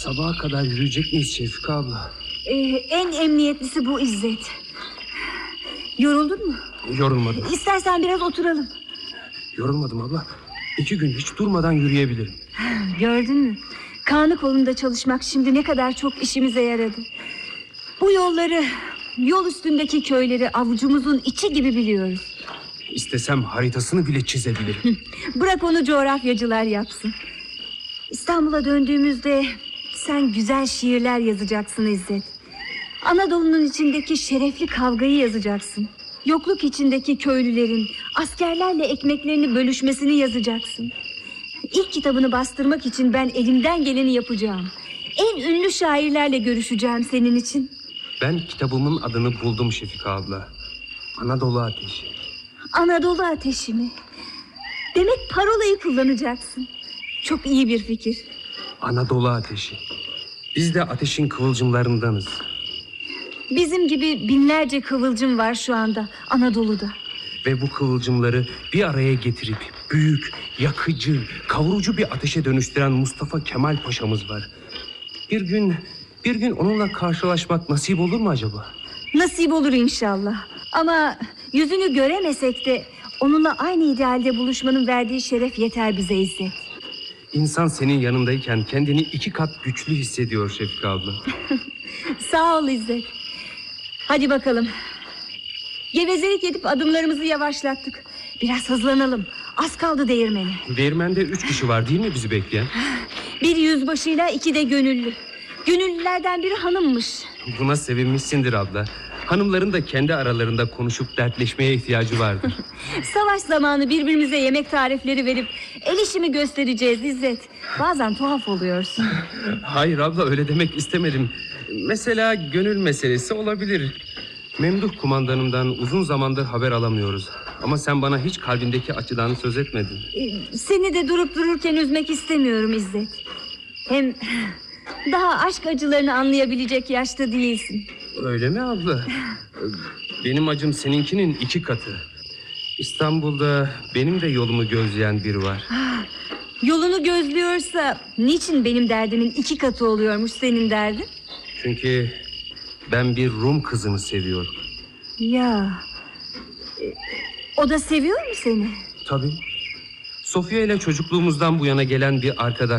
Sabaha kadar yürüyecek miyiz Şefika abla? En emniyetlisi bu İzzet. Yoruldun mu? Yorulmadım. İstersen biraz oturalım. Yorulmadım abla. 2 gün hiç durmadan yürüyebilirim. Gördün mü? Kanı kolunda çalışmak şimdi ne kadar çok işimize yaradı. Bu yolları, yol üstündeki köyleri avucumuzun içi gibi biliyoruz. İstesem haritasını bile çizebilirim. Bırak onu coğrafyacılar yapsın. İstanbul'a döndüğümüzde sen güzel şiirler yazacaksın İzzet. Anadolu'nun içindeki şerefli kavgayı yazacaksın. Yokluk içindeki köylülerin askerlerle ekmeklerini bölüşmesini yazacaksın. İlk kitabını bastırmak için ben elimden geleni yapacağım. En ünlü şairlerle görüşeceğim senin için. Ben kitabımın adını buldum Şefika abla. Anadolu Ateşi. Anadolu Ateşi mi? Demek parolayı kullanacaksın. Çok iyi bir fikir. Anadolu Ateşi. Biz de ateşin kıvılcımlarındanız. Bizim gibi binlerce kıvılcım var şu anda Anadolu'da. Ve bu kıvılcımları bir araya getirip büyük, yakıcı, kavurucu bir ateşe dönüştüren Mustafa Kemal Paşa'mız var. Bir gün onunla karşılaşmak nasip olur mu acaba? Nasip olur inşallah. Ama yüzünü göremesek de onunla aynı idealde buluşmanın verdiği şeref yeter bize İzzet. İnsan senin yanındayken kendini 2 kat güçlü hissediyor Şefika abla. Sağ ol İzzet. Hadi bakalım. Gevezelik edip adımlarımızı yavaşlattık. Biraz hızlanalım. Az kaldı değirmeni. Değirmende 3 kişi var değil mi bizi bekleyen? Bir yüzbaşıyla 2 de gönüllü. Gönüllülerden biri hanımmış. Buna sevinmişsindir abla. Hanımların da kendi aralarında konuşup dertleşmeye ihtiyacı vardır. Savaş zamanı birbirimize yemek tarifleri verip el işimi göstereceğiz İzzet. Bazen tuhaf oluyorsun. Hayır abla, öyle demek istemedim. Mesela gönül meselesi olabilir. Memduh kumandanımdan uzun zamandır haber alamıyoruz. Ama sen bana hiç kalbindeki açıdan söz etmedin. Seni de durup dururken üzmek istemiyorum İzzet. Hem daha aşk acılarını anlayabilecek yaşta değilsin. Öyle mi abla? Benim acım seninkinin 2 katı. İstanbul'da benim de yolumu gözleyen biri var. Yolunu gözlüyorsa niçin benim derdimin 2 katı oluyormuş senin derdin? Çünkü ben bir Rum kızını seviyorum. Ya, o da seviyor mu seni? Tabii. Sofya ile çocukluğumuzdan bu yana gelen bir arkadaş.